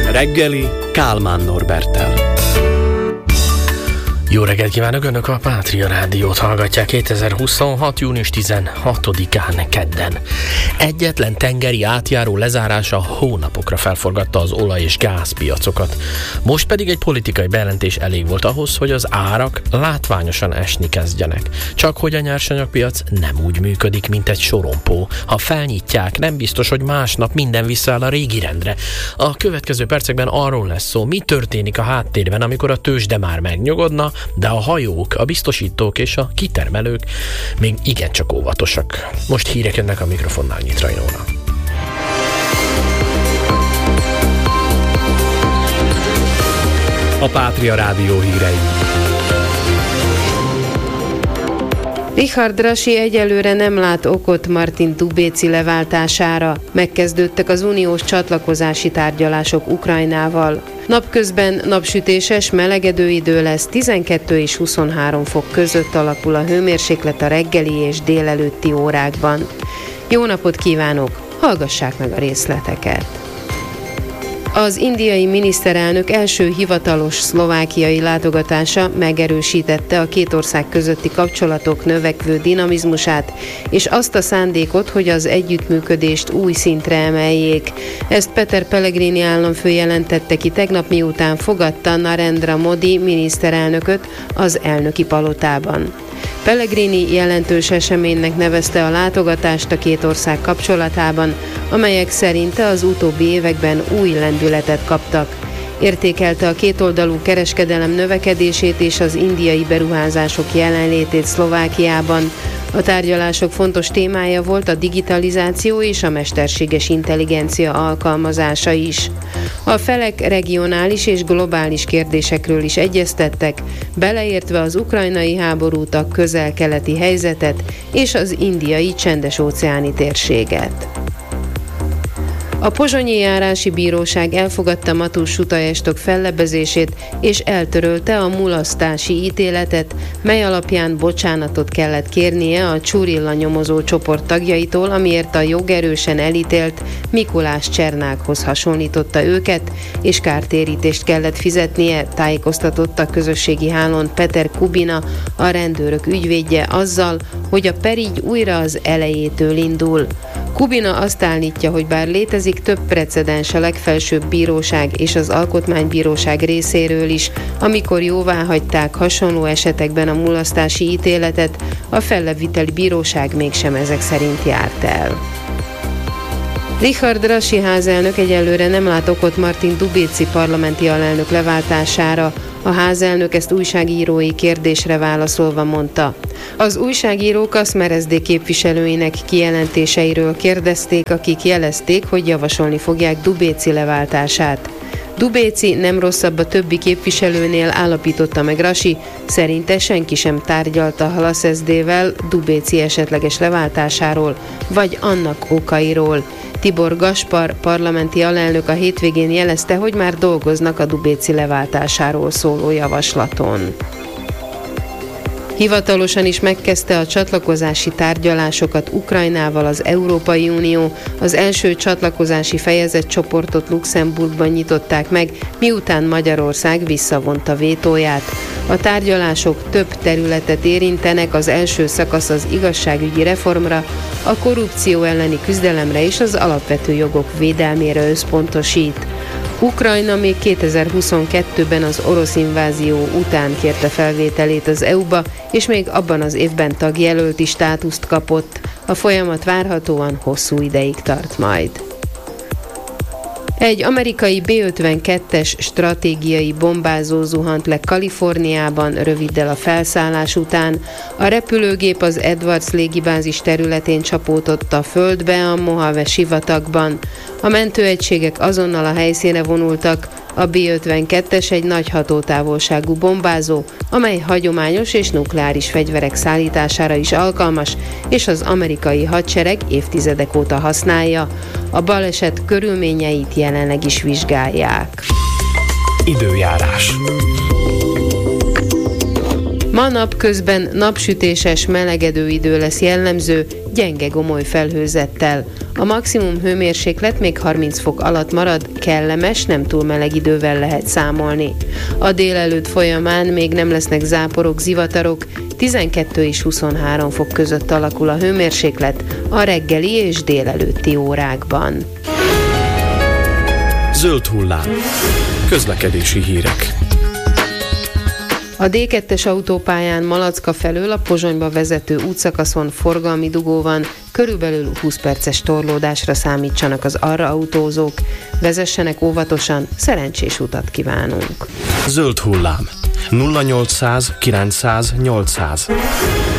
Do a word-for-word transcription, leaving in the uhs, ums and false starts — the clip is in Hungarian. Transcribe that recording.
reggeli Kálmán Norberttel. Jó reggelt kívánok, Önök a Pátria Rádiót hallgatják kétezer-huszonhat. június tizenhatodikán kedden. Egyetlen tengeri átjáró lezárása hónapokra felforgatta az olaj- és gázpiacokat. Most pedig egy politikai bejelentés elég volt ahhoz, hogy az árak látványosan esni kezdjenek. Csak hogy a nyersanyagpiac nem úgy működik, mint egy sorompó. Ha felnyitják, nem biztos, hogy másnap minden visszaáll a régi rendre. A következő percekben arról lesz szó, mi történik a háttérben, amikor a tőzsde már megnyugodna, de a hajók, a biztosítók és a kitermelők még igencsak óvatosak. Most hírek jönnek a mikrofonnál Nyitrai Nóra. A Pátria Rádió hírei. Richard Rasi egyelőre nem lát okot Martin Dubéci leváltására. Megkezdődtek az uniós csatlakozási tárgyalások Ukrajnával. Napközben napsütéses, melegedő idő lesz, tizenkettő és huszonhárom fok között alakul a hőmérséklet a reggeli és délelőtti órákban. Jó napot kívánok, hallgassák meg a részleteket! Az indiai miniszterelnök első hivatalos szlovákiai látogatása megerősítette a két ország közötti kapcsolatok növekvő dinamizmusát, és azt a szándékot, hogy az együttműködést új szintre emeljék. Ezt Peter Pellegrini államfő jelentette ki tegnap, miután fogadta Narendra Modi miniszterelnököt az elnöki palotában. Pellegrini jelentős eseménynek nevezte a látogatást a két ország kapcsolatában, amelyek szerinte az utóbbi években új lendületet kaptak. Értékelte a kétoldalú kereskedelem növekedését és az indiai beruházások jelenlétét Szlovákiában. A tárgyalások fontos témája volt a digitalizáció és a mesterséges intelligencia alkalmazása is. A felek regionális és globális kérdésekről is egyeztettek, beleértve az ukrajnai háborút, a közel-keleti helyzetet és az indiai csendes-óceáni térséget. A Pozsonyi járási bíróság elfogadta Matús Sutajestok fellebbezését és eltörölte a mulasztási ítéletet, mely alapján bocsánatot kellett kérnie a Csurilla nyomozó csoport tagjaitól, amiért a jogerősen elítélt Mikulás Csernákhoz hasonlította őket, és kártérítést kellett fizetnie, tájékoztatott a közösségi hálón Peter Kubina, a rendőrök ügyvédje azzal, hogy a per így újra az elejétől indul. Kubina azt állítja, hogy bár létezik több precedens a legfelsőbb bíróság és az alkotmánybíróság részéről is, amikor jóváhagyták hasonló esetekben a mulasztási ítéletet, a fellebbviteli bíróság mégsem ezek szerint járt el. Richard Rasi házelnök egyelőre nem lát okot Martin Dubéci parlamenti alelnök leváltására. A házelnök ezt újságírói kérdésre válaszolva mondta. Az újságírók a Szmerezdé képviselőinek kijelentéseiről kérdezték, akik jelezték, hogy javasolni fogják Dubéci leváltását. Dubéci nem rosszabb a többi képviselőnél, állapította meg Rasi, szerinte senki sem tárgyalta Halasz es dé-vel Dubéci esetleges leváltásáról, vagy annak okairól. Tibor Gaspar parlamenti alelnök a hétvégén jelezte, hogy már dolgoznak a Dubéci leváltásáról szóló javaslaton. Hivatalosan is megkezdte a csatlakozási tárgyalásokat Ukrajnával az Európai Unió. Az első csatlakozási fejezetcsoportot Luxemburgban nyitották meg, miután Magyarország visszavonta vétóját. A tárgyalások több területet érintenek, az első szakasz az igazságügyi reformra, a korrupció elleni küzdelemre és az alapvető jogok védelmére összpontosít. Ukrajna még kétezer-huszonkettőben az orosz invázió után kérte felvételét az é u-ba, és még abban az évben tagjelölti státuszt kapott. A folyamat várhatóan hosszú ideig tart majd. Egy amerikai bé ötvenkettes stratégiai bombázó zuhant le Kaliforniában röviddel a felszállás után. A repülőgép az Edwards légibázis területén csapódott a földbe a Mojave sivatagban. A mentőegységek azonnal a helyszínre vonultak. A bé ötvenkettes egy nagy hatótávolságú bombázó, amely hagyományos és nukleáris fegyverek szállítására is alkalmas, és az amerikai hadsereg évtizedek óta használja. A baleset körülményeit jelenleg is vizsgálják. Időjárás. Ma napközben napsütéses, melegedő idő lesz jellemző, gyenge gomoly felhőzettel. A maximum hőmérséklet még harminc fok alatt marad, kellemes, nem túl meleg idővel lehet számolni. A délelőtt folyamán még nem lesznek záporok, zivatarok, tizenkettő és huszonhárom fok között alakul a hőmérséklet a reggeli és délelőtti órákban. Zöld hullám. Közlekedési hírek. A dé kettes autópályán Malacka felől a Pozsonyba vezető útszakaszon forgalmi dugó van, körülbelül húsz perces torlódásra számítsanak az arra autózók. Vezessenek óvatosan, szerencsés utat kívánunk! Zöld hullám. nulla nyolcszáz kilencszáz nyolcszáz.